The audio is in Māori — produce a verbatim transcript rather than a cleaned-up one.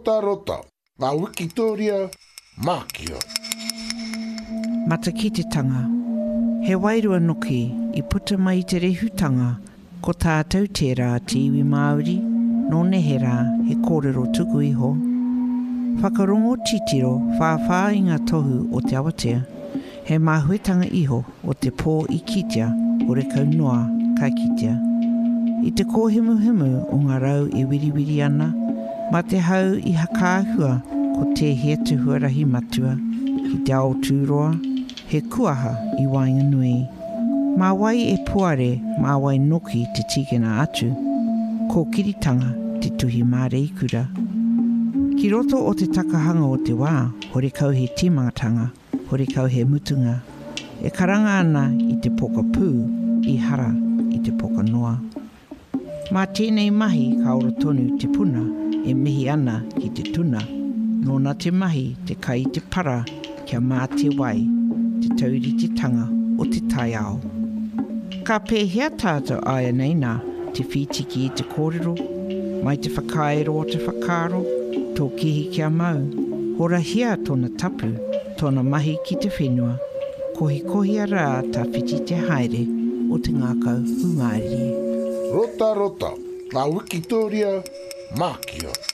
Rota rota, ngā Wikitoria, Mākia. Matakititanga. He wairua noki i puta mai te rehutanga ko tātou tērā te iwi Māori, nō nehera he kōrero tuku iho. Whakarongo titiro whāwhā i ngā tohu o te awatea, he māhuetanga iho o te pō i kitea o re kaunoa ka kitea. I te kōhimuhimu o ngā rau i wiriwiri ana, ma te hau i hakāhua ko te he tuhuarahi matua, ki te ao tūroa, he kuaha i Wainganui. Mā wai e puare, mā wai noki te tikena atu, ko kiritanga te tuhi māreikura. Ki roto o te takahanga o te wā, hore kau he timangatanga, hore kau he mutunga. E karanga ana i te poka pū, i hara i te poka noa. Mā tēnei mahi ka ora tonu te puna e mihi ana ki te tuna. Nōna te mahi te kai te para kia mā te wai, te tauri te tanga o te tai ao. Ka pēhea tātou aia nei nā te whitiki i te kōrero, mai te whakaero o te whakaro, tō kihi kia mau. Hora hia tōna tapu, tōna mahi ki te whenua, kohi kohi ara tā whiti te haere o te ngākau hungairi. Rota rota, ngā Wikitoria, Mākia.